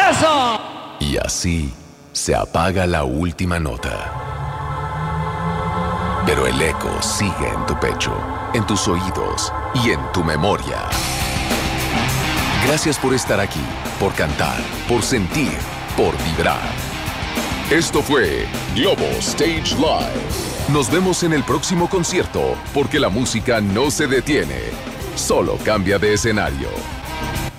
¡Eso! Y así se apaga la última nota. Pero el eco sigue en tu pecho, en tus oídos y en tu memoria. Gracias por estar aquí, por cantar, por sentir, por vibrar. Esto fue Globo Stage Live. Nos vemos en el próximo concierto, porque la música no se detiene, solo cambia de escenario.